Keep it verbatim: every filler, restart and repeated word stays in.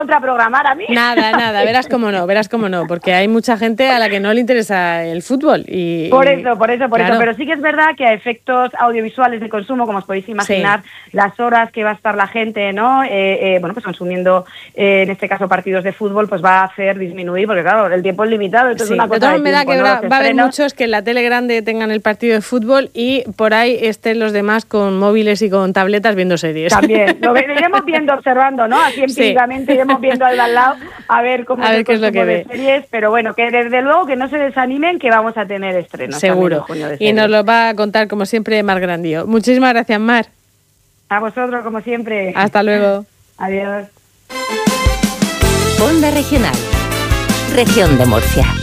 contraprogramar a mí. Nada, nada, verás cómo no, verás cómo no, porque hay mucha gente a la que no le interesa el fútbol. Y, por eso, por eso, por claro. eso. Pero sí que es verdad que a efectos audiovisuales de consumo, como os podéis imaginar, sí. las horas que va a estar la gente, ¿no? Eh, eh, bueno, pues consumiendo, eh, en este caso, partidos de fútbol, pues va a hacer disminuir, porque claro, el tiempo es limitado. Entonces Sí. una cosa de todas de maneras, tiempo, que ¿no? va, va a haber muchos que en la tele grande tengan el partido de fútbol y por ahí estén los demás con móviles y con tabletas viendo series. También, lo iremos viendo, observando, ¿no? Así empíricamente sí. iremos viendo al de al lado a ver cómo a es ver el qué es lo que de ve. series, pero bueno, que desde luego que no se desanimen, que vamos a tener estrenos. Seguro. Y nos lo va a contar, como siempre, Mar Grandío. Muchísimas gracias, Mar. A vosotros, como siempre. Hasta luego. Adiós. Onda Regional. Región de Murcia.